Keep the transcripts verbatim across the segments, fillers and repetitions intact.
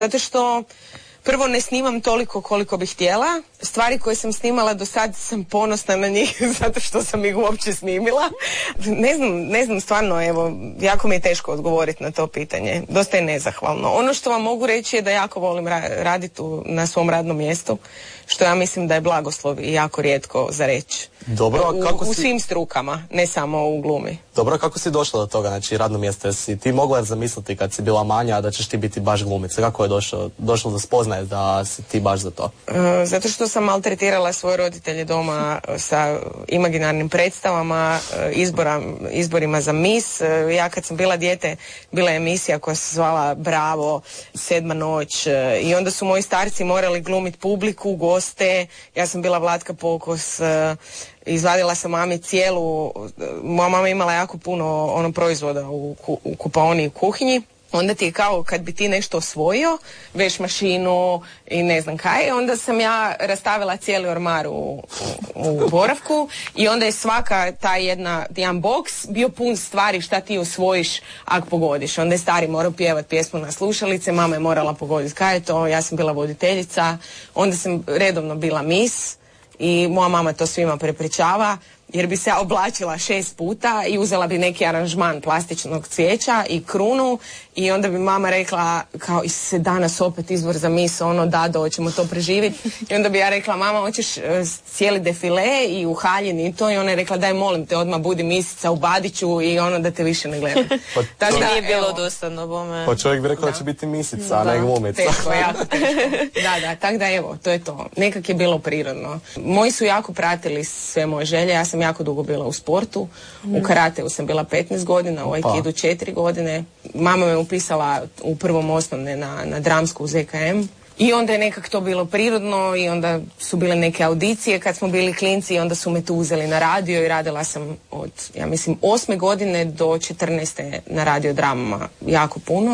Zato što prvo ne snimam toliko koliko bih htjela. Stvari koje sam snimala do sad sam ponosna na njih zato što sam ih uopće snimila. Ne znam, ne znam stvarno, evo, jako mi je teško odgovoriti na to pitanje. Dosta je nezahvalno. Ono što vam mogu reći je da jako volim ra- raditi u, na svom radnom mjestu, što ja mislim da je blagoslov i jako rijetko za reći. Dobro, a kako u, u si... svim strukama, ne samo u glumi. Dobro, kako si došla do toga, znači radno mjesto? Jesi ti mogla zamisliti kad si bila manja da ćeš ti biti baš glumica? Kako je došlo, došlo do spoznaje da si ti baš za to? E, zato što sam maltretirala svoje roditelje doma sa imaginarnim predstavama, izbora, izborima za mis. Ja kad sam bila dijete, bila je emisija koja se zvala Bravo, Sedma noć, i onda su moji starci morali glumiti publiku, goste. Ja sam bila Vlatka Pokos, izvadila sam mami cijelu, moja mama imala jako puno ono proizvoda u, u kupaoni i u kuhinji. Onda ti je kao kad bi ti nešto osvojio, veš mašinu i ne znam kaj, onda sam ja rastavila cijeli ormar u, u, u boravku i onda je svaka ta jedna, jedan boks bio pun stvari šta ti osvojiš ako pogodiš. Onda je stari morao pjevat pjesmu na slušalice, mama je morala pogoditi kaj je to, ja sam bila voditeljica, onda sam redovno bila mis i moja mama to svima prepričava. Jer bi se oblačila šest puta i uzela bi neki aranžman plastičnog cvijeća i krunu i onda bi mama rekla kao se danas opet izbor za mis, ono Dado, hoćemo to preživjeti. I onda bi ja rekla mama hoćeš uh, cijeli defile i u haljini i to, i ona je rekla daj molim te odmah budi misica u Badiću i ono da te više ne gledam. Pa to da, nije bilo dosadno bome. Pa čovjek bi rekao da, da će biti misica, a ne glumica. Teško, jako teško. Da, da, tak da evo, to je to. Nekak je bilo prirodno. Moji su jako pratili sve moje želje, ja sam jako dugo bila u sportu, mm. u karateu sam bila petnaest godina, u aikidu četiri godine. Mama me upisala u prvom osnovne na, na dramsku u Z K M i onda je nekak to bilo prirodno i onda su bile neke audicije kad smo bili klinci i onda su me tu uzeli na radio i radila sam od, ja mislim, osme godine do četrnaeste na radio dramama jako puno.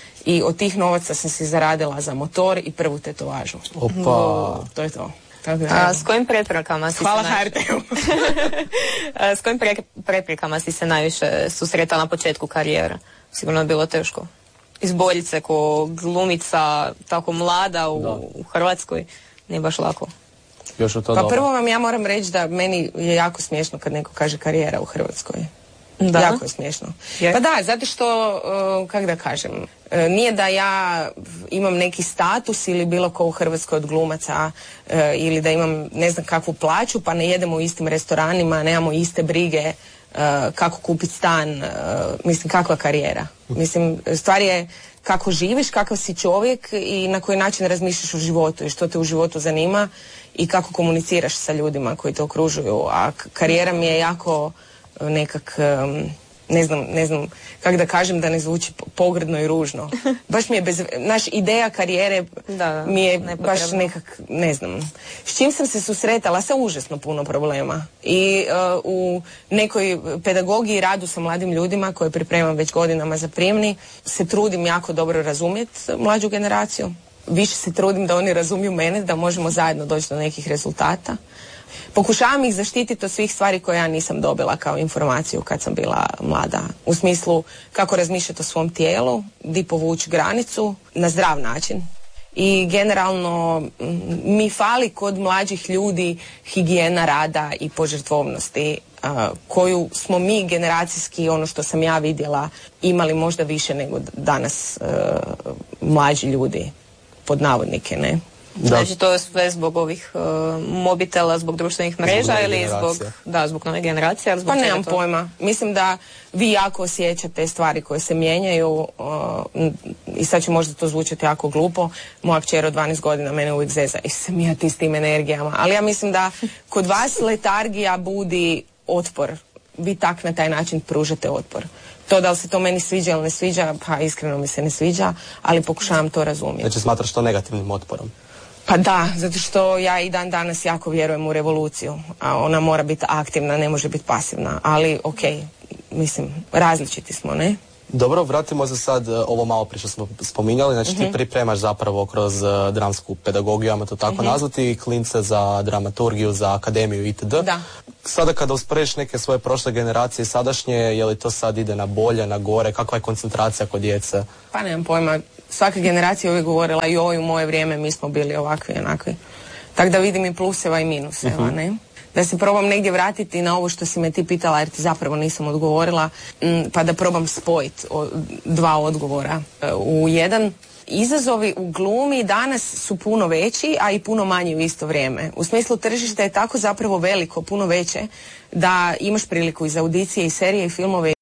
I od tih novaca sam si zaradila za motor i prvu tetovažu. Opa! To je to. A, s kojim preprekama si Hvala se H R T-u. S kojim pre, preprekama si se najviše susretala na početku karijere? Sigurno je bilo teško. Izboljiti se ko glumica, tako mlada u, u Hrvatskoj, nije baš lako. Još u to pa dobro. Prvo vam ja moram reći da meni je jako smiješno kad neko kaže karijera u Hrvatskoj. Da? Jako je smiješno. Je? Pa da, zato što, uh, kako da kažem, uh, nije da ja imam neki status ili bilo ko u Hrvatskoj od glumaca uh, ili da imam ne znam kakvu plaću pa ne jedemo u istim restoranima, nemamo iste brige uh, kako kupiti stan, uh, mislim kakva karijera. Mislim, stvar je kako živiš, kakav si čovjek i na koji način razmišljaš o životu i što te u životu zanima i kako komuniciraš sa ljudima koji te okružuju, a karijera mi je jako nekak, ne znam, ne znam kako da kažem da ne zvuči pogrdno i ružno. Baš mi je bez, naš ideja karijere da, da, mi je baš nekak, ne znam, s čim sam se susretala sa užasno puno problema. I uh, u nekoj pedagogiji i radu sa mladim ljudima koje pripremam već godinama za prijemni, se trudim jako dobro razumjeti mlađu generaciju. Više se trudim da oni razumiju mene, da možemo zajedno doći do nekih rezultata. Pokušavam ih zaštititi od svih stvari koje ja nisam dobila kao informaciju kad sam bila mlada. U smislu kako razmišljati o svom tijelu, di povući granicu na zdrav način. I generalno mi fali kod mlađih ljudi higijena rada i požrtvovnosti uh, koju smo mi generacijski, ono što sam ja vidjela, imali možda više nego danas uh, mlađi ljudi, pod navodnike, ne? Da. Znači to je sve zbog ovih uh, mobitela, zbog društvenih mreža zbog ili zbog, da, zbog nove generacije? Zbog pa nemam to? pojma. Mislim da vi jako osjećate stvari koje se mijenjaju uh, i sad će možda to zvučati jako glupo. Moja kćer od dvanaest godina mene uvijek zeza i se mija ti s tim energijama. Ali ja mislim da kod vas letargija budi otpor. Vi tak na taj način pružate otpor. To da li se to meni sviđa ili ne sviđa, pa iskreno mi se ne sviđa, ali pokušavam to razumjeti. Znači smatraš to negativnim otporom? Pa da, zato što ja i dan danas jako vjerujem u revoluciju, a ona mora biti aktivna, ne može biti pasivna, ali ok, mislim, različiti smo, ne? Dobro, vratimo se sad ovo malo prije što smo spominjali, znači uh-huh. ti pripremaš zapravo kroz uh, dramsku pedagogiju, ajmo to tako uh-huh. nazvati, klince za dramaturgiju, za akademiju itd. Da. Sada kada usporediš neke svoje prošle generacije i sadašnje, je li to sad ide na bolje, na gore, kakva je koncentracija kod djece? Pa nemam pojma, svaka generacija uvijek govorila joj u moje vrijeme mi smo bili ovakvi i onakvi. Tako da vidim i pluseva i minuseva, uh-huh. ne? Da se probam negdje vratiti na ovo što si me ti pitala, jer ti zapravo nisam odgovorila, pa da probam spojiti dva odgovora u jedan. Izazovi u glumi danas su puno veći, a i puno manji u isto vrijeme. U smislu tržište je tako zapravo veliko, puno veće, da imaš priliku iz audicije i serije i filmove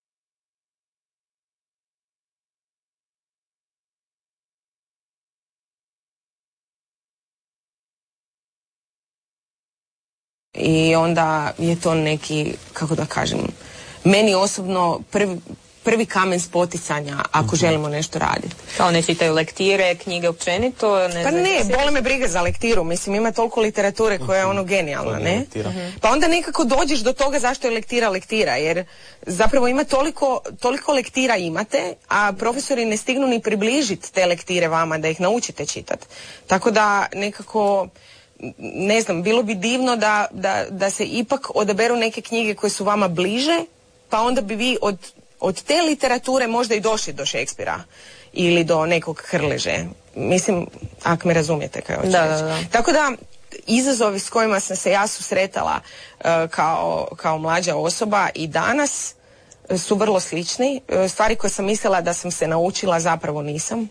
i onda je to neki, kako da kažem, meni osobno prvi, prvi kamen spoticanja ako mm-hmm. želimo nešto raditi. Kao ne čitaju lektire, knjige općenito? Ne pa ne, bole me briga za lektiru. Mislim, ima toliko literature koja je ono genijalna, ne? Mm-hmm. Pa onda nekako dođeš do toga zašto je lektira lektira, jer zapravo ima toliko, toliko lektira imate, a profesori ne stignu ni približiti te lektire vama, da ih naučite čitati. Tako da nekako... ne znam, bilo bi divno da, da, da se ipak odaberu neke knjige koje su vama bliže, pa onda bi vi od, od te literature možda i došli do Šekspira ili do nekog Krleže. Mislim, ako me razumijete kaj hoću da, reći. Da, da. Tako da, izazovi s kojima sam se ja susretala uh, kao, kao mlađa osoba i danas su vrlo slični. Stvari koje sam mislila da sam se naučila, zapravo nisam.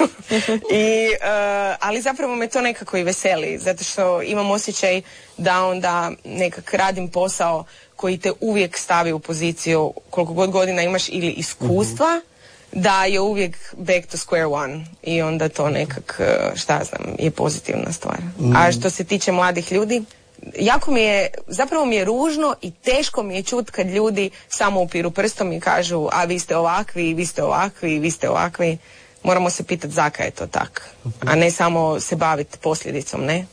I, uh, ali zapravo me to nekako i veseli, zato što imam osjećaj da onda nekak radim posao koji te uvijek stavi u poziciju, koliko god godina imaš ili iskustva, mm-hmm. da je uvijek back to square one. I onda to nekak, šta znam, je pozitivna stvar. Mm. A što se tiče mladih ljudi, jako mi je, zapravo mi je ružno i teško mi je čut kad ljudi samo upiru prstom i kažu a vi ste ovakvi, vi ste ovakvi, vi ste ovakvi. Moramo se pitati zakaj je to tak, a ne samo se baviti posljedicom, ne?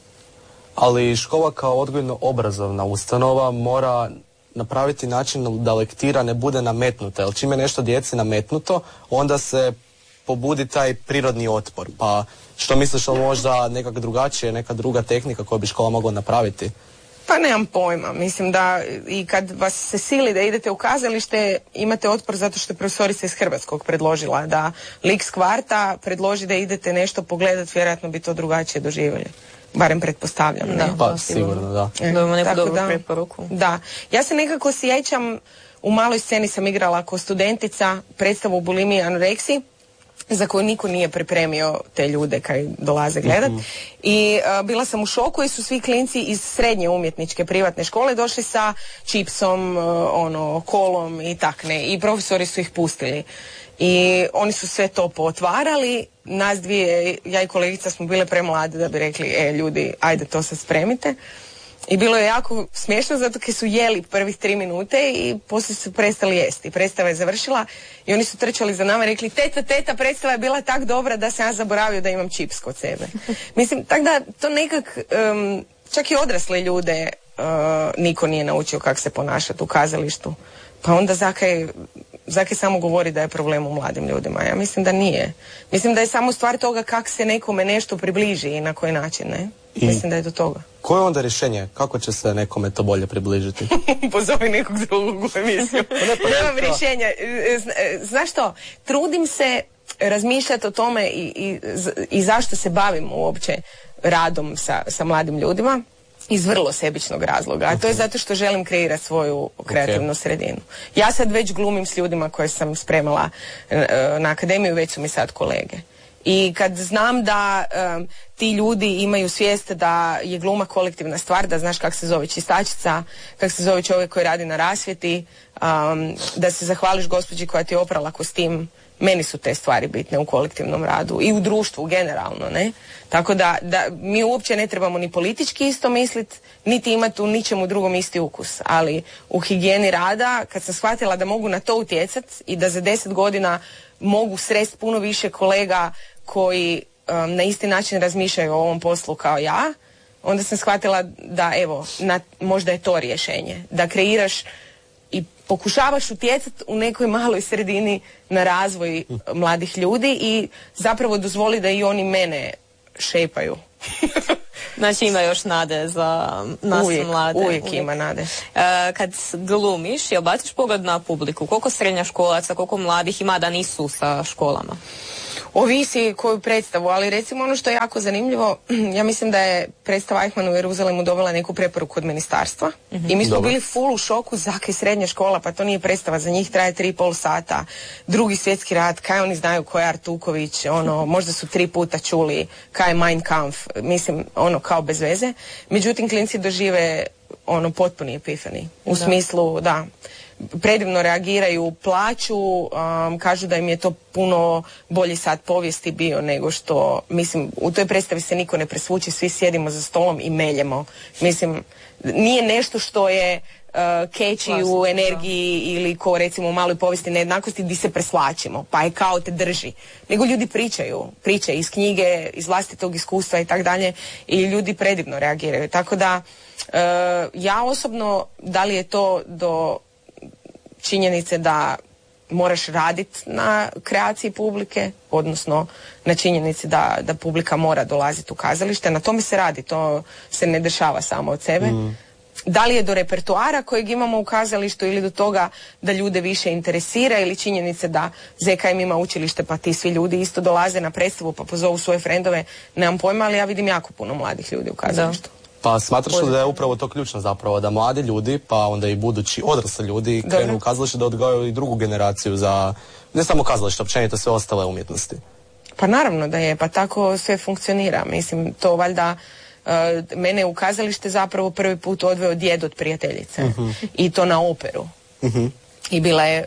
Ali škola kao odgojno-obrazovna ustanova mora napraviti način da lektira ne bude nametnuta, jer čim je nešto djeci nametnuto, onda se pobudi taj prirodni otpor. Pa što misliš o možda nekak drugačije, neka druga tehnika koju bi škola mogla napraviti? Pa nemam pojma. Mislim da i kad vas se sili da idete u kazalište, imate otpor zato što je profesorica iz Hrvatskog predložila da lik s kvarta predloži da idete nešto pogledati, vjerojatno bi to drugačije doživjeli. Barem pretpostavljam. Da, ne? Pa sigurno, da. E, Dobimo neku dobru da, preporuku. Da. Ja se nekako sjećam, u maloj sceni sam igrala kao studentica predstavu u bulimiji i anoreksiji, za koju niko nije pripremio te ljude kaj dolaze gledat. Mm-hmm. I uh, bila sam u šoku jer su svi klinci iz srednje umjetničke privatne škole došli sa čipsom, uh, ono, kolom i tak ne. I profesori su ih pustili. I oni su sve to pootvarali. Nas dvije, ja i kolegica smo bile premlade da bi rekli, e ljudi, ajde to sad spremite. I bilo je jako smiješno zato jer su jeli prvih tri minute i poslije su prestali jesti. Predstava je završila i oni su trčali za nama i rekli teta, teta, predstava je bila tak dobra da sam ja zaboravio da imam čips kod sebe. Mislim, tako da to nekak, um, čak i odrasle ljude uh, niko nije naučio kako se ponašati u kazalištu. Pa onda zakaj, zakaj samo govori da je problem u mladim ljudima? Ja mislim da nije. Mislim da je samo stvar toga kako se nekome nešto približi i na koji način, ne? I mislim da je do toga. Koje je onda rješenje? Kako će se nekome to bolje približiti? Pozovi nekog drugog u emisiju. Nemam rješenja. Znaš što? Trudim se razmišljati o tome i, i, i zašto se bavim uopće radom sa, sa mladim ljudima. Iz vrlo sebičnog razloga. A to je zato što želim kreirati svoju kreativnu okay. sredinu. Ja sad već glumim s ljudima koje sam spremala na akademiju, već su mi sad kolege. I kad znam da um, ti ljudi imaju svijest da je gluma kolektivna stvar, da znaš kak se zove čistačica, kak se zove čovjek koji radi na rasvjeti, um, da se zahvališ gospođi koja ti je oprala kostim, meni su te stvari bitne u kolektivnom radu i u društvu generalno, ne? Tako da, da mi uopće ne trebamo ni politički isto misliti, niti imati u ničemu drugom isti ukus, ali u higijeni rada, kad sam shvatila da mogu na to utjecati i da za deset godina mogu sresti puno više kolega koji um, na isti način razmišljaju o ovom poslu kao ja, onda sam shvatila da evo, na, možda je to rješenje. Da kreiraš i pokušavaš utjecati u nekoj maloj sredini na razvoj mladih ljudi i zapravo dozvoli da i oni mene šepaju. Znači ima još nade za nas uvijek, mlade. Uvijek, uvijek ima nade. E, kad glumiš, jel baciš pogled na publiku? Koliko srednja školaca, koliko mladih ima da nisu sa školama? Ovisi koju predstavu, ali recimo ono što je jako zanimljivo, ja mislim da je predstava Eichmann u Jeruzalemu dovela neku preporuku od ministarstva mm-hmm. i mi smo Dobre. bili full u šoku, zake srednja škola, pa to nije predstava, za njih traje tri i pol sata, drugi svjetski rat, kaj oni znaju ko je Artuković, ono, možda su tri puta čuli kaj je Mein Kampf, mislim, ono, kao bez veze. Međutim, klinci dožive ono potpuni epifani, u da. smislu, da, predivno reagiraju, plaću, um, kažu da im je to puno bolji sat povijesti bio nego što, mislim, u toj predstavi se niko ne presvuči, svi sjedimo za stolom i meljemo. Mislim, nije nešto što je uh, catchy u energiji da. ili ko recimo u maloj povijesti nejednakosti gdje se preslačimo, pa je kao te drži. Nego ljudi pričaju, pričaju iz knjige, iz vlastitog iskustva i tak dalje i ljudi predivno reagiraju. Tako da, uh, ja osobno, da li je to do činjenice da moraš raditi na kreaciji publike, odnosno na činjenici da, da publika mora dolaziti u kazalište, na tome se radi, to se ne dešava samo od sebe. Mm. Da li je do repertoara kojeg imamo u kazalištu ili do toga da ljude više interesira ili činjenice da Z K M ima učilište pa ti svi ljudi isto dolaze na predstavu pa pozovu svoje frendove, nemam pojma, ali ja vidim jako puno mladih ljudi u kazalištu. Da. Pa smatraš li da je upravo to ključno zapravo, da mladi ljudi, pa onda i budući odrasli ljudi krenu Dobre. u kazalište da odgajaju i drugu generaciju za, ne samo kazalište, općenito sve ostale umjetnosti? Pa naravno da je, pa tako sve funkcionira. Mislim, to valjda uh, mene u kazalište zapravo prvi put odveo djed od prijateljice. Uh-huh. I to na operu. Uh-huh. I bila je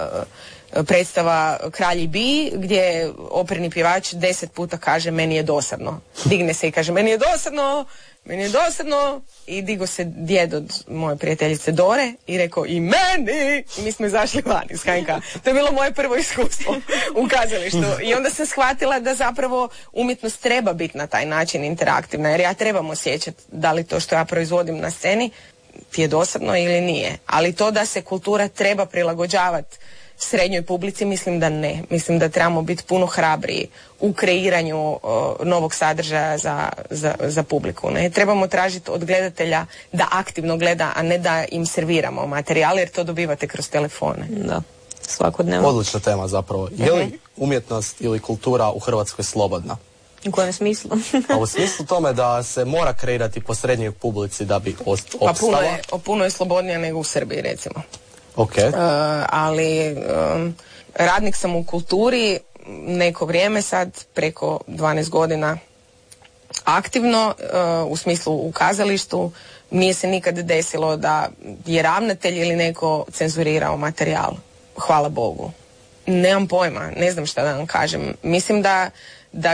uh, predstava Kralji Bi, gdje operni pjevač deset puta kaže meni je dosadno. Digne se i kaže meni je dosadno, meni je dosadno, i digo se djed od moje prijateljice Dore i rekao i meni, i mi smo izašli van iz H N K. To je bilo moje prvo iskustvo u kazalištu i onda sam shvatila da zapravo umjetnost treba biti na taj način interaktivna, jer ja trebam osjećati da li to što ja proizvodim na sceni ti je dosadno ili nije, ali to da se kultura treba prilagođavati srednjoj publici, mislim da ne. Mislim da trebamo biti puno hrabriji u kreiranju o, novog sadržaja za, za, za publiku. Ne? Trebamo tražiti od gledatelja da aktivno gleda, a ne da im serviramo materijal, jer to dobivate kroz telefone. Da, svakodnevno. Odlična tema zapravo. Je li umjetnost ili kultura u Hrvatskoj slobodna? U kojem smislu? A u smislu tome da se mora kreirati po srednjoj publici da bi ost- opstala? Pa puno je, puno je slobodnija nego u Srbiji, recimo. Okay. Uh, ali um, radnik sam u kulturi neko vrijeme sad, preko dvanaest godina aktivno, uh, u smislu u kazalištu. Nije se nikad desilo da je ravnatelj ili neko cenzurirao materijal. Hvala Bogu. Nemam pojma, ne znam šta da vam kažem. Mislim da, da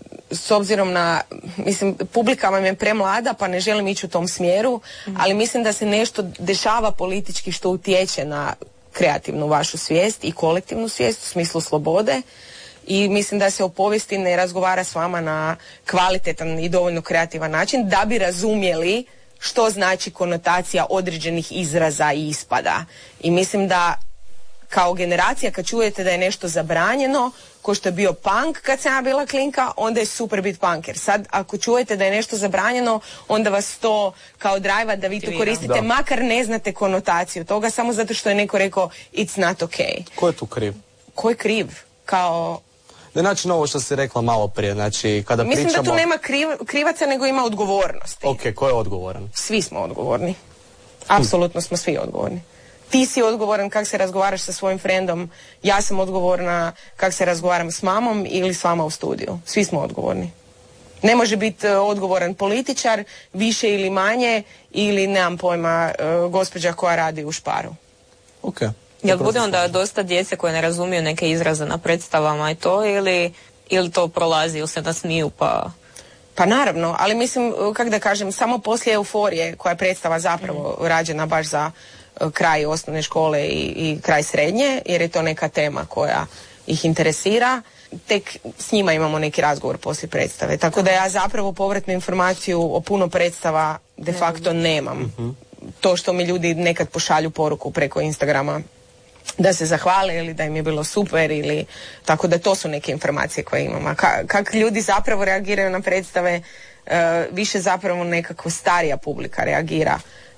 s obzirom na, mislim, publika vam je premlada pa ne želim ići u tom smjeru, ali mislim da se nešto dešava politički što utječe na kreativnu vašu svijest i kolektivnu svijest u smislu slobode, i mislim da se o povijesti ne razgovara s vama na kvalitetan i dovoljno kreativan način da bi razumjeli što znači konotacija određenih izraza i ispada. I mislim da kao generacija kad čujete da je nešto zabranjeno, ko što je bio punk kad sam ja bila klinka, onda je super bit punker. Sad ako čujete da je nešto zabranjeno, onda vas to kao drajva da vi to koristite, da. makar ne znate konotaciju toga, samo zato što je neko rekao it's not okay. Ko je tu kriv? Ko je kriv? Kao... Ne, znači ovo što si rekla malo prije, znači kada Mislim pričamo... da tu nema kriv, krivaca, nego ima odgovornosti. Ok, ko je odgovoran? Svi smo odgovorni. Apsolutno smo svi odgovorni. Ti si odgovoran kako se razgovaraš sa svojim frendom, ja sam odgovorna kako se razgovaram s mamom ili s vama u studiju. Svi smo odgovorni. Ne može biti uh, odgovoran političar, više ili manje, ili nemam pojma, uh, gospođa koja radi u Šparu. Ok. Jel bude onda dosta djece koje ne razumiju neke izraze na predstavama i to, ili, ili to prolazi ili se nasmiju pa... Pa naravno, ali mislim, kako da kažem, samo poslije euforije koja je predstava zapravo mm. rađena baš za uh, kraj osnovne škole i, i kraj srednje, jer je to neka tema koja ih interesira, tek s njima imamo neki razgovor poslije predstave. Tako da ja zapravo povratnu informaciju o puno predstava de facto nemam. Mm-hmm. To što mi ljudi nekad pošalju poruku preko Instagrama da se zahvale ili da im je bilo super, ili tako da to su neke informacije koje imam. A ka, kako ljudi zapravo reagiraju na predstave, uh, više zapravo nekako starija publika reagira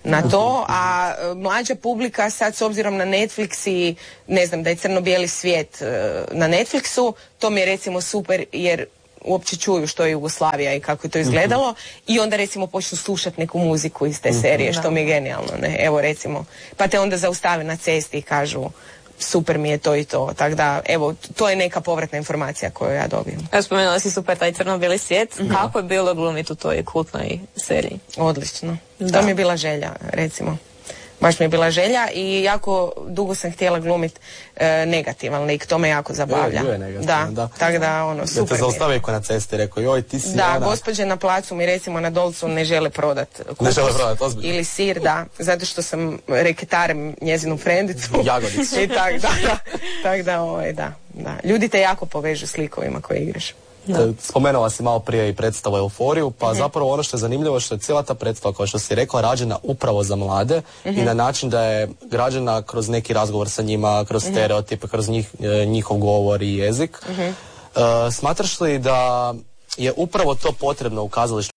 na to, a mlađa publika sad s obzirom na Netflix i ne znam da je crno-bijeli svijet na Netflixu, to mi je recimo super jer uopće čuju što je Jugoslavija i kako je to izgledalo mm-hmm. i onda recimo počnu slušati neku muziku iz te mm-hmm. serije, što mi je genijalno, ne, evo recimo, pa te onda zaustave na cesti i kažu super mi je to i to, tako da evo, to je neka povratna informacija koju ja dobijem. Ja spomenula si super taj crno-bijeli svijet, mm-hmm. kako je bilo glumiti u toj kultnoj seriji? Odlično, da. To mi je bila želja, recimo. Baš mi je bila želja i jako dugo sam htjela glumiti e, negativan lik, to me jako zabavlja. Je, je negativan, da, da. Tako da, ono, super. Da te zaustavi ko na cesti, rekao, joj, ti si Da, ona... gospođe na placu mi recimo na Dolcu ne žele prodat kupus. Ne žele prodat, ozbiljno. Ili sir, da, zato što sam reketarem njezinu frendicu. Jagodicu. I tak, da, da, tak da, ovaj, da, da. Ljudi te jako povežu s likovima koje igraš. Da. Spomenula si malo prije i predstavu Euforiju, pa mm-hmm. zapravo ono što je zanimljivo što je cijela ta predstava, kao što si rekla, rađena upravo za mlade mm-hmm. i na način da je građena kroz neki razgovor sa njima, kroz mm-hmm. stereotipe, kroz njih, njihov govor i jezik. Mm-hmm. Uh, smatraš li da je upravo to potrebno u kazalištu?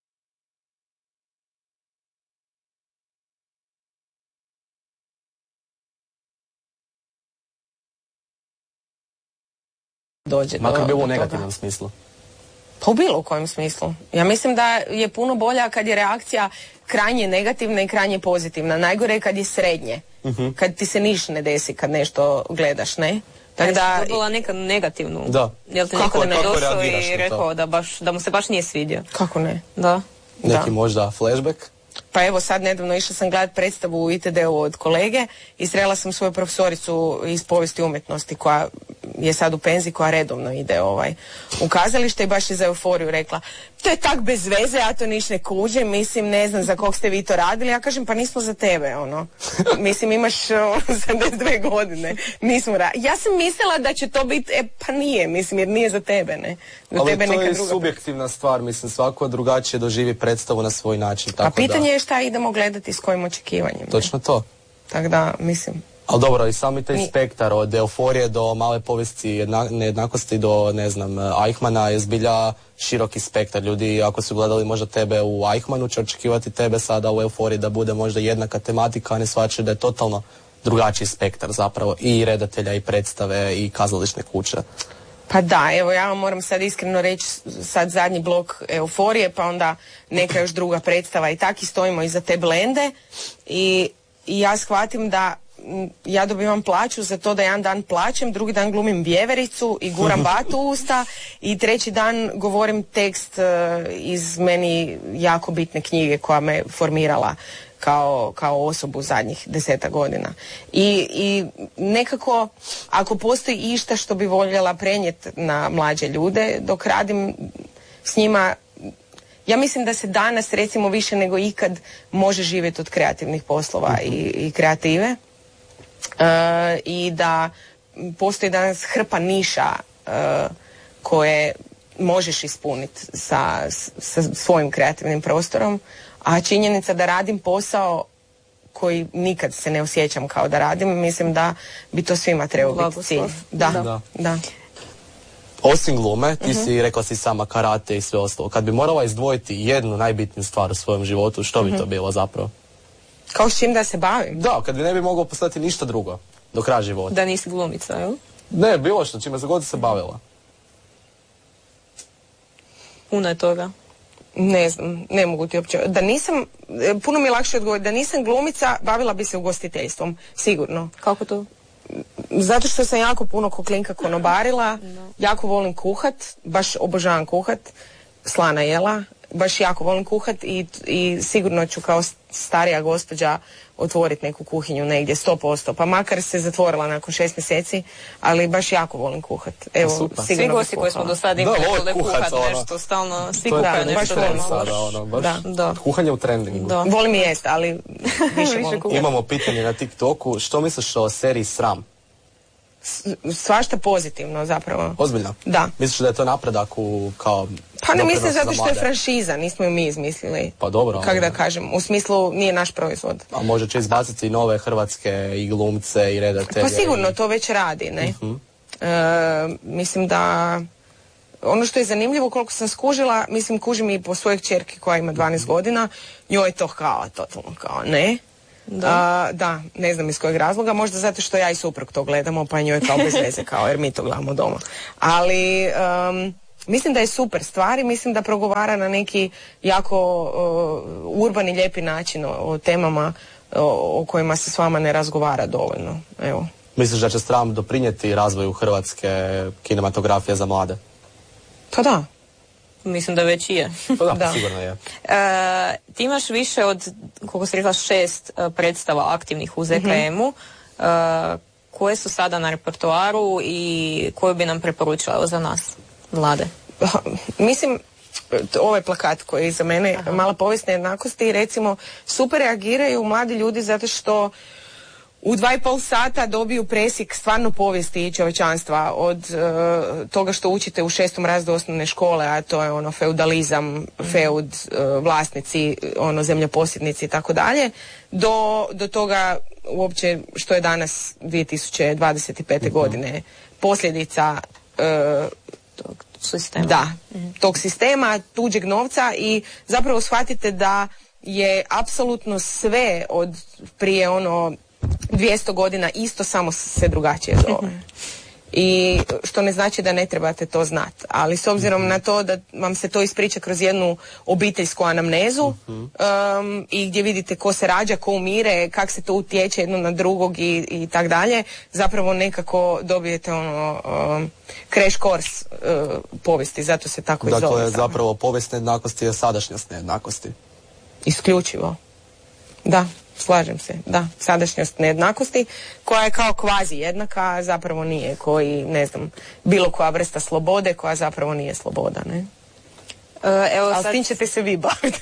Dođe Makar do, bilo u do negativnom toga. smislu. Pa u bilo kojem smislu. Ja mislim da je puno bolja kad je reakcija krajnje negativna i krajnje pozitivna. Najgore je kad je srednje. Uh-huh. Kad ti se niš ne desi kad nešto gledaš, ne? Tako da je bila nekad negativnu. Da. Jel te kako, neko ne došao i rekao to? da, baš, da mu se baš nije svidio? Kako ne? Da. Neki da. možda flashback? Pa evo sad nedavno išla sam gledati predstavu u I T D-u od kolege i srela sam svoju profesoricu iz povijesti umjetnosti koja je sad u penziji, koja redovno ide ovaj, u kazalište i baš je za Euforiju rekla to je tak bez veze, ja to niš ne kužim, mislim ne znam za kog ste vi to radili, ja kažem pa nismo za tebe, ono, mislim imaš ono, sedamdeset dvije godine, nismo ra- ja sam mislila da će to biti, e pa nije, mislim jer nije za tebe, ne, za ali tebe to neka je druga subjektivna predstava. Stvar, mislim svako drugačije doživi predstavu na svoj način. Tako a pitanje da... je šta idemo gledati s kojim očekivanjem. Točno to. Tako da, mislim... Ali dobro, i sami taj Ni... spektar od Euforije do male povijesti jedna, nejednakosti do, ne znam, Eichmana je zbilja široki spektar. Ljudi, ako su gledali možda tebe u Eichmanu, će očekivati tebe sada u Euforiji da bude možda jednaka tematika, a ne shvaćaju da je totalno drugačiji spektar zapravo i redatelja i predstave i kazališne kuće. Pa da, evo ja vam moram sad iskreno reći sad zadnji blok Euforije, pa onda neka još druga predstava i taki stojimo iza te blende i, i ja shvatim da ja dobivam plaću za to da jedan dan plaćem, drugi dan glumim vjevericu i guram batu u usta i treći dan govorim tekst uh, iz meni jako bitne knjige koja me formirala kao, kao osobu zadnjih deseta godina. I, i nekako, ako postoji išta što bi voljela prenijeti na mlađe ljude, dok radim s njima, ja mislim da se danas, recimo više nego ikad, može živjeti od kreativnih poslova i, i kreative. E, I da postoji danas hrpa niša e, koje možeš ispuniti sa, sa svojim kreativnim prostorom, a činjenica da radim posao koji nikad se ne osjećam kao da radim, mislim da bi to svima trebao biti cilj. Da, da. da. Osim glume, ti uh-huh. si rekla si sama karate i sve ostalo. Kad bi morala izdvojiti jednu najbitniju stvar u svojem životu, što bi uh-huh. to bilo zapravo? Kao s čim da se bavim? Da, kad bi ne bi moglo postati ništa drugo do kraja života. Da nisi glumica, jel? Ne, bilo što, čime se god se bavila. Puno je toga. Ne znam, ne mogu ti uopće. Da nisam, puno mi je lakše odgovoriti, da nisam glumica, bavila bi se ugostiteljstvom, sigurno. Kako to? Zato što sam jako puno koklinka konobarila, no. jako volim kuhat, baš obožavam kuhat, slana jela, baš jako volim kuhat i, i sigurno ću kao starija gospođa otvoriti neku kuhinju negdje, sto posto, pa makar se zatvorila nakon šest mjeseci, ali baš jako volim kuhat. Evo, svi gosti koji smo do sada imali vole kuhat ono, nešto, stalno, svi kuhaju kuhaju nešto. Baš volim sada, ono, baš da. Da. Kuhanje u trendingu. Da. Volim i jest, ali više volim kuhat. Imamo pitanje na TikToku, što misliš o seriji Sram? Svašta pozitivno zapravo. Ozbiljno? Da. Misliš da je to napredak u kao... Pa ne mislim zato što je franšiza, nismo ju mi izmislili. Pa dobro. Kako da kažem, u smislu nije naš proizvod. A može će izbaciti nove hrvatske i glumce i redatelje. Pa sigurno i... to već radi, ne? Uh-huh. E, mislim da ono što je zanimljivo, koliko sam skužila, mislim kužim i po svojoj kćerki koja ima dvanaest godina, njoj je to kao, totalno kao, ne. Da. A, da, ne znam iz kojeg razloga, možda zato što ja i suprug to gledamo, pa njoj je kao bez veze, kao, jer mi to gledamo doma. Ali, um, mislim da je super stvar i mislim da progovara na neki jako uh, urban i lijepi način o, o temama o, o kojima se s vama ne razgovara dovoljno. Evo. Misliš da će Stram doprinijeti razvoju hrvatske kinematografije za mlade? Pa da. Mislim da već i je. Pa da, da. Sigurno je. E, ti imaš više od, koliko si rekla, šest uh, predstava aktivnih u Z K M-u. Mm-hmm. Uh, koje su sada na repertoaru i koju bi nam preporučila za nas, mlade? Mislim, ovaj plakat koji je iza mene, Aha. Mala povijest nejednakosti, recimo, super reagiraju mladi ljudi zato što u dva i pol sata dobiju presjek stvarno povijesti čovječanstva od uh, toga što učite u šestom razredu osnovne škole, a to je ono feudalizam, feud, uh, vlasnici, ono zemljoposjednici i tako dalje, do do toga uopće što je danas dvije tisuće dvadeset pete. Uh-huh. godine posljedica uh, tog sistema. Da, uh-huh. tog sistema, tuđeg novca i zapravo shvatite da je apsolutno sve od prije ono dvjesto godina isto, samo se drugačije zove. I što ne znači da ne trebate to znati. Ali s obzirom na to da vam se to ispriča kroz jednu obiteljsku anamnezu um, i gdje vidite ko se rađa, ko umire, kak se to utječe jedno na drugog i, i tak dalje, zapravo nekako dobijete ono um, crash course uh, povijesti, zato se tako dakle, i zove. Dakle, zapravo povijest nejednakosti je sadašnjost nejednakosti. Isključivo. Da. Slažem se, da, sadašnjost nejednakosti koja je kao kvazi jednaka, a zapravo nije, koji, ne znam, bilo koja vrsta slobode koja zapravo nije sloboda, ne? E, evo, ali sad... s tim ćete se vi baviti.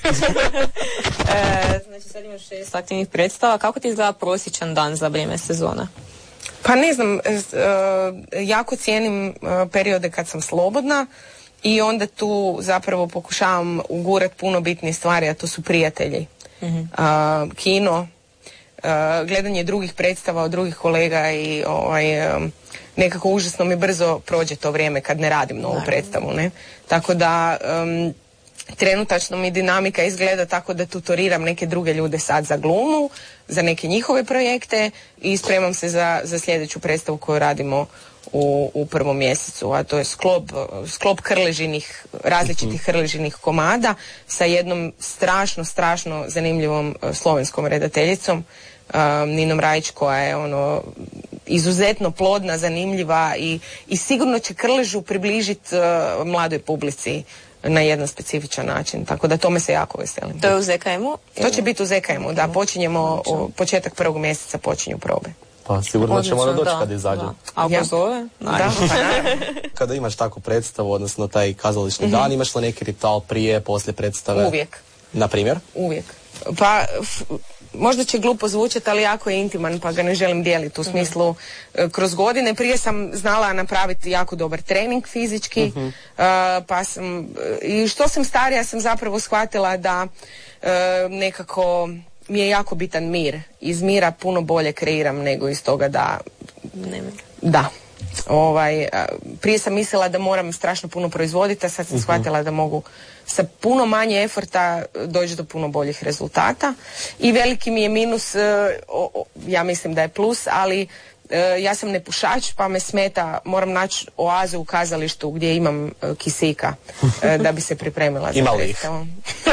e, znači sad imaš šest aktivnih predstava, kako ti izgleda prosječan dan za vrijeme sezona? Pa ne znam, e, jako cijenim e, periode kad sam slobodna i onda tu zapravo pokušavam ugurat puno bitnije stvari, a to su prijatelji. Uh, kino, uh, gledanje drugih predstava od drugih kolega i ovaj, um, nekako užasno mi brzo prođe to vrijeme kad ne radim novu Naravno. predstavu, ne? Tako da um, trenutačno mi dinamika izgleda tako da tutoriram neke druge ljude sad za glumu, za neke njihove projekte i spremam se za, za sljedeću predstavu koju radimo u, u prvom mjesecu, a to je sklop, sklop krležinih, različitih krležinih komada sa jednom strašno, strašno zanimljivom uh, slovenskom redateljicom, uh, Ninom Rajić, koja je ono izuzetno plodna, zanimljiva i, i sigurno će Krležu približiti uh, mladoj publici na jedan specifičan način, tako da tome se jako veselim. To je u Z K M-u? To će biti u Z K M-u, da, počinjemo, o, početak prvog mjeseca počinju probe. Pa sigurno Odlično, ćemo doći da, kad izađe. Da. A ako ja. zove? Da, pa kada imaš takvu predstavu, odnosno taj kazališni mm-hmm. dan, imaš li neki ritual prije, poslije predstave? Uvijek. Na primjer? Uvijek. Pa, f, možda će glupo zvučati, ali jako je intiman, pa ga ne želim dijeliti. U smislu, mm-hmm. kroz godine prije sam znala napraviti jako dobar trening fizički, mm-hmm. uh, pa sam, i što sam starija sam zapravo shvatila da uh, nekako mi je jako bitan mir. Iz mira puno bolje kreiram nego iz toga da... Nemir. Da. Ovaj, prije sam mislila da moram strašno puno proizvoditi, a sad sam uh-huh. shvatila da mogu sa puno manje eforta doći do puno boljih rezultata. I veliki mi je minus, o, o, ja mislim da je plus, ali e, ja sam nepušač, pa me smeta, moram naći oazu u kazalištu gdje imam e, kisika e, da bi se pripremila za predstavu.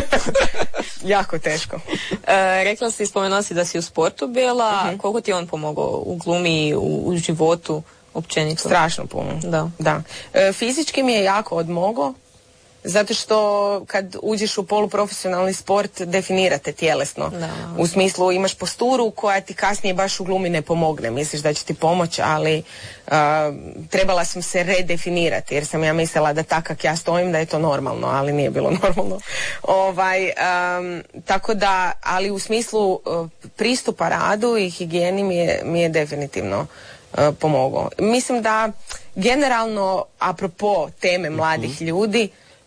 Jako teško. E, rekla si, spomenula si da si u sportu bila, uh-huh. koliko ti on pomogao u glumi, u, u životu općenito? Strašno puno. Da. Da. E, fizički mi je jako odmogao, zato što kad uđeš u poluprofesionalni sport definirate tjelesno. Da. U smislu imaš posturu koja ti kasnije baš u glumi ne pomogne. Misliš da će ti pomoći, ali uh, trebala sam se redefinirati jer sam ja mislila da tak kak ja stojim da je to normalno, ali nije bilo normalno. Ovaj, um, tako da, ali u smislu uh, pristupa radu i higijeni mi je, mi je definitivno uh, pomogao. Mislim da generalno, apropo teme mladih mm-hmm. ljudi,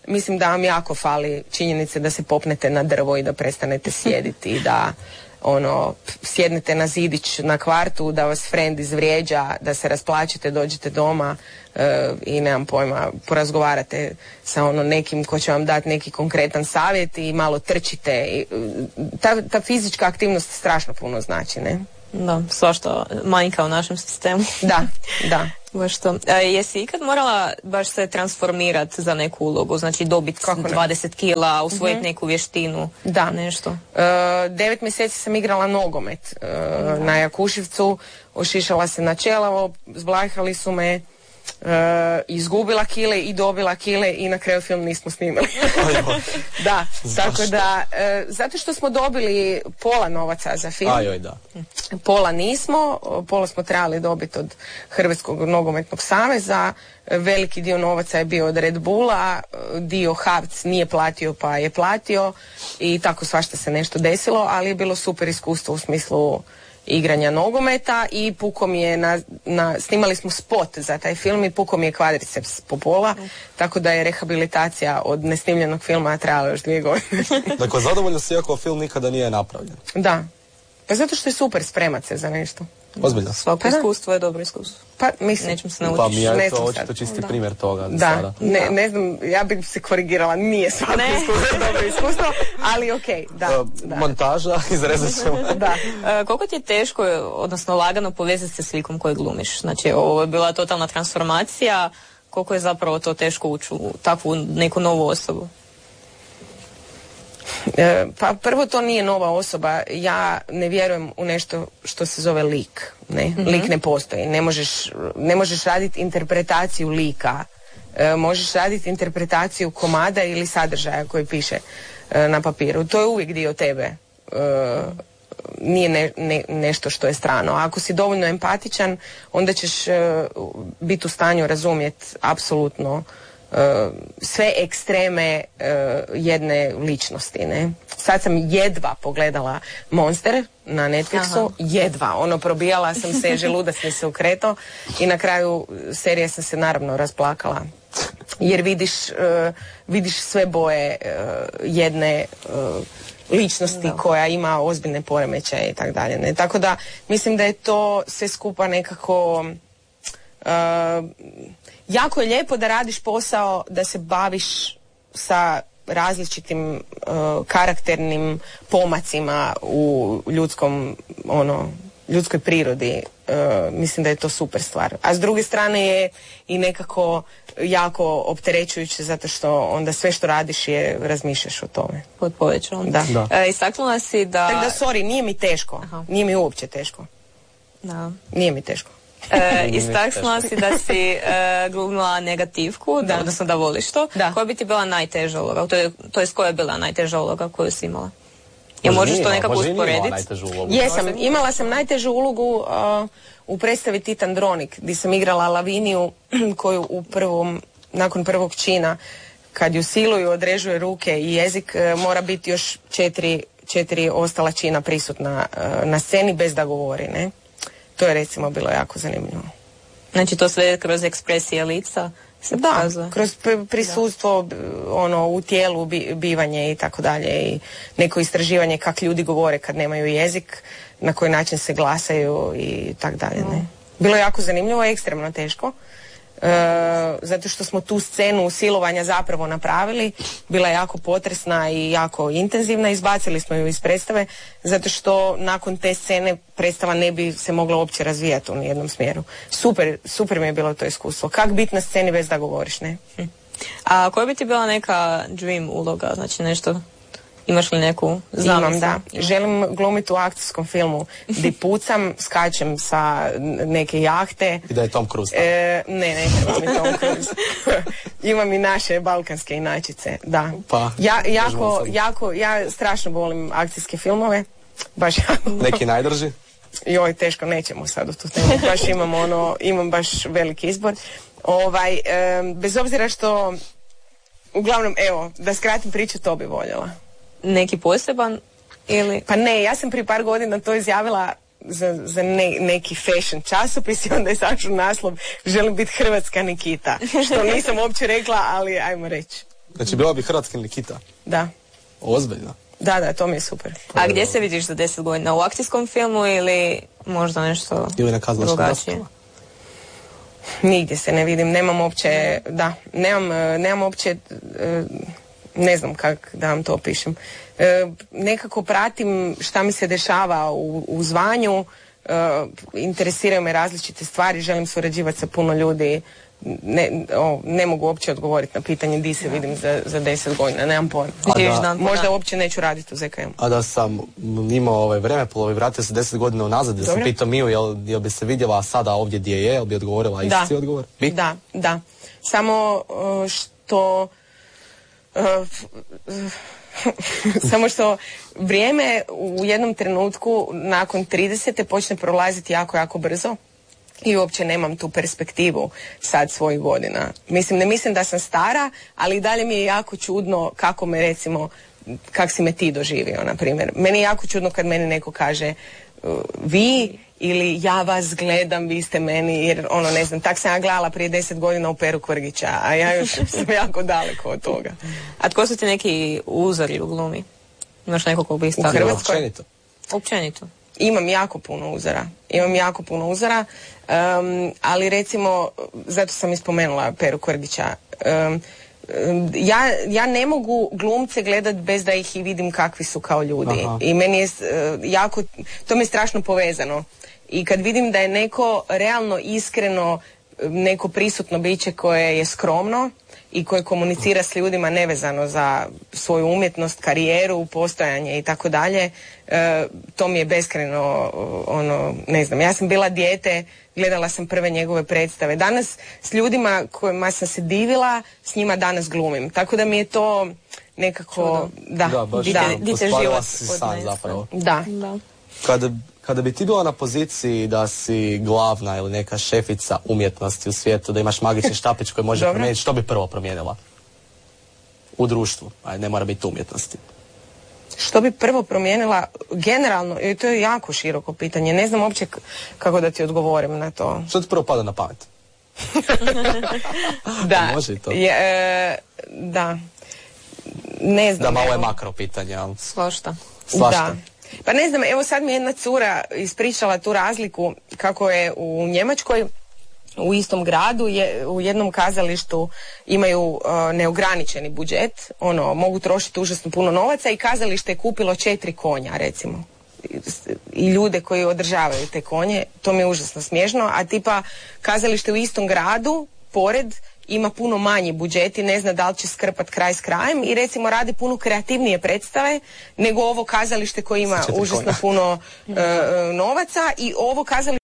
mislim da vam jako fali činjenice da se popnete na drvo i da prestanete sjediti i da ono, sjednete na zidić na kvartu, da vas friend izvrijeđa, da se rasplačete, dođete doma e, i nemam pojma, porazgovarate sa ono nekim ko će vam dati neki konkretan savjet i malo trčite. I, ta, ta fizička aktivnost strašno puno znači, ne? Da, svašta manjka u našem sistemu. Da, da. Baš to. E, jesi ikad morala baš se transformirati za neku ulogu, znači dobiti dvadeset kila, usvojiti mm-hmm. neku vještinu, da. Nešto? E, devet mjeseci sam igrala nogomet e, na Jakuševcu, ošišala se na čelavo, zblajhali su me, e, izgubila kile i dobila kile i na kraju film nismo snimali. Da, tako da, e, zato što smo dobili pola novaca za film. Ajoj, da. Pola nismo, pola smo trebali dobiti od Hrvatskog nogometnog saveza, veliki dio novaca je bio od Red Bulla, dio Havc nije platio pa je platio i tako svašta se nešto desilo, ali je bilo super iskustvo u smislu igranja nogometa i puko mi je na, na, snimali smo spot za taj film i puko mi je kvadriceps po pola, mm. tako da je rehabilitacija od nesnimljenog filma trajala još dvije godine. Dakle, zadovoljno si iako film nikada nije napravljen. Da. Pa zato što je super spremat se za nešto. Ozbiljno. Svako pa iskustvo je dobro iskustvo. Pa mislim. Nećemo se naučiš. Pa mi je to to očito čisti da. primjer toga. Da, Sada. ne, da. ne znam, ja bih se korigirala, nije svako ne. iskustvo dobro iskustvo, ali okej, okay, da, uh, da. Montaža, izrezat ćemo. Da. Uh, koliko ti je teško, odnosno lagano povezati se s likom koji glumiš? Znači, ovo je bila totalna transformacija, koliko je zapravo to teško ući u takvu neku novu osobu? E, pa prvo to nije nova osoba, ja ne vjerujem u nešto što se zove lik, ne, mm-hmm. lik ne postoji, ne možeš, ne možeš raditi interpretaciju lika, e, možeš raditi interpretaciju komada ili sadržaja koji piše e, na papiru, to je uvijek dio tebe, e, nije ne, ne, nešto što je strano. A ako si dovoljno empatičan, onda ćeš e, biti u stanju razumjeti apsolutno Uh, sve ekstreme uh, jedne ličnosti, ne? Sad sam jedva pogledala Monster na Netflixu, aha. jedva, ono probijala sam se, želudac mi se ukretao i na kraju serije sam se naravno rasplakala jer vidiš, uh, vidiš sve boje uh, jedne uh, ličnosti no. koja ima ozbiljne poremećaje i tako dalje, ne? Tako da mislim da je to sve skupa nekako uh, jako je lijepo da radiš posao, da se baviš sa različitim uh, karakternim pomacima u ljudskom, ono, ljudskoj prirodi. Uh, mislim da je to super stvar. A s druge strane je i nekako jako opterećujuće zato što onda sve što radiš je razmišljaš o tome. Pod povećalom. Da. da. E, istaknula si da... Tako da, sorry, nije mi teško. Aha. Nije mi uopće teško. Da. Nije mi teško. E, istaknula si da si e, glumila negativku, da. Da, odnosno da voliš to. Da. Koja bi ti bila najteža uloga? To je, to je koja je bila najteža uloga koju si imala? Ja možeš to nekako usporediti? Jesam, imala sam najtežu ulogu uh, u predstavi Titan Dronik, gdje sam igrala Laviniju koju u prvom, nakon prvog čina, kad ju siluju, odrežuje ruke i jezik, uh, mora biti još četiri, četiri ostala čina prisutna uh, na sceni bez da govori, ne? To je recimo bilo jako zanimljivo. Znači to sve kroz ekspresije lica se da, pokazuje? Kroz prisustvo da. Ono, u tijelu, bivanje i tako dalje i neko istraživanje kak ljudi govore kad nemaju jezik, na koji način se glasaju i tak dalje. Ne? Bilo je jako zanimljivo, ekstremno teško. E, zato što smo tu scenu silovanja zapravo napravili, bila je jako potresna i jako intenzivna, izbacili smo ju iz predstave zato što nakon te scene predstava ne bi se mogla uopće razvijati u nijednom smjeru. Super, super mi je bilo to iskustvo. Kak biti na sceni bez da govoriš, ne? Hm. A koja bi ti bila neka dream uloga, znači nešto? Imaš li neku zamisao? Imam, da. Želim glumiti u akcijskom filmu di pucam, skačem sa neke jahte. I da je Tom Cruise. E, ne, ne treba mi Tom Cruise. Imam i naše balkanske inačice, da. Pa, ja, jako, jako, ja strašno volim akcijske filmove. Baš jako. Neki najdrži? Joj, teško, nećemo sad u tu temu. Baš imam ono, imam baš veliki izbor. Ovaj, e, bez obzira što, uglavnom, evo, da skratim priču, to bi voljela. Neki poseban ili... Pa ne, ja sam prije par godina to izjavila za, za ne, neki fashion časopis i onda je saču naslov želim biti hrvatska Nikita. Što nisam uopće rekla, ali ajmo reći. Znači bila bi hrvatski Nikita. Da. Ozbiljno. Da, da, to mi je super. A gdje se vidiš za deset godina? U akcijskom filmu ili možda nešto ili na kazališnom drugačije? raspravu? Nigdje se ne vidim, nemam uopće, da, nemam, nemam uopće, ne znam kako da vam to opišem. Nekako pratim šta mi se dešava u, u zvanju, interesiraju me različite stvari, želim surađivati sa puno ljudi. Ne, o, ne mogu uopće odgovoriti na pitanje di se vidim za, za deset godina, nemam pojma. Da, možda uopće neću raditi u Z K M. A da sam imao ovaj vreme polovi, vratio se deset godina unazad, da sam pitao Miju jel, jel bi se vidjela sada ovdje gdje je, jel bi odgovorila isti odgovor? Bi? Da, da. Samo što samo što vrijeme u jednom trenutku nakon tridesete počne prolaziti jako, jako brzo. I uopće nemam tu perspektivu sad svojih godina. Mislim, ne mislim da sam stara, ali i dalje mi je jako čudno kako me recimo, kak si me ti doživio, na primjer. Meni je jako čudno kad meni neko kaže uh, vi ili ja vas gledam, vi ste meni, jer ono, ne znam, tak sam ja gledala prije deset godina u Peru Kvrgića, a ja još sam jako daleko od toga. A tko su ti neki uzori u glumi? Imaš nekog ko bi u Hrvatskoj? Općenito. Općenito. Imam jako puno uzora. Imam jako puno uzora, um, ali recimo, zato sam ispomenula Peru Kvrgića, um, ja, ja ne mogu glumce gledat bez da ih i vidim kakvi su kao ljudi. Aha. I meni je uh, jako, to mi je strašno povezano. I kad vidim da je neko realno, iskreno, neko prisutno biće koje je skromno i koje komunicira s ljudima nevezano za svoju umjetnost, karijeru, postojanje i tako dalje, to mi je beskrajno, ono, ne znam, ja sam bila dijete, gledala sam prve njegove predstave. Danas s ljudima kojima sam se divila, s njima danas glumim. Tako da mi je to nekako, da, da, baš da, da, ostvarila si san zapravo. Da. da. Kada, kada bi ti bila na poziciji da si glavna ili neka šefica umjetnosti u svijetu, da imaš magični štapić koji može promijeniti, što bi prvo promijenila? U društvu, a ne mora biti umjetnosti. Što bi prvo promijenila generalno, i to je jako široko pitanje, ne znam uopće kako da ti odgovorim na to. Što ti prvo pada na pamet? Da, može i to. Je, e, da, ne znam. Da, malo je makro pitanje, ali... Svašta. Svašta. Da. Pa ne znam, evo sad mi je jedna cura ispričala tu razliku kako je u Njemačkoj u istom gradu je, u jednom kazalištu imaju uh, neograničeni budžet, ono, mogu trošiti užasno puno novaca i kazalište je kupilo četiri konja, recimo. I, i ljude koji održavaju te konje, to mi je užasno smiješno, a tipa kazalište u istom gradu, pored, ima puno manji budžet i ne zna da li će skrpat kraj s krajem i recimo radi puno kreativnije predstave nego ovo kazalište koje ima užasno konja. puno uh, novaca i ovo kazalište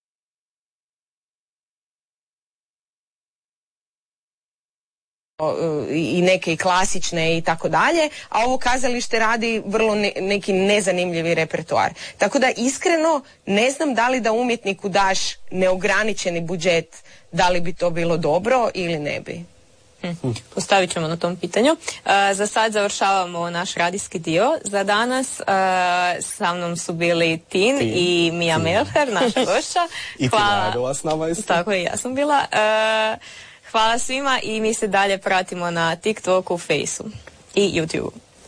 i neke i klasične i tako dalje, a ovo kazalište radi vrlo ne, neki nezanimljivi repertoar. Tako da iskreno ne znam da li da umjetniku daš neograničeni budžet, da li bi to bilo dobro ili ne bi. Hm. Postavit ćemo na tom pitanju. Uh, za sad završavamo naš radijski dio. Za danas uh, sa mnom su bili Tin, Tin. i Mija Melher, naša gošća. I Tina Jagova s nama isto. Tako i ja sam bila. Uh, Hvala svima i mi se dalje pratimo na TikToku, Faceu i YouTubeu.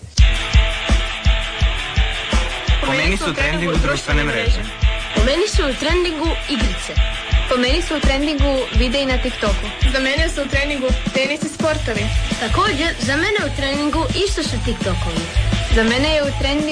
Po meni su u trendingu društvene mreže. Po meni su u trendingu igrice. Po meni su u trendingu videi na TikToku. Za mene su u treningu tenis i sportovi. Također, za mene u treningu isto su TikTokovi. Za mene je u treningu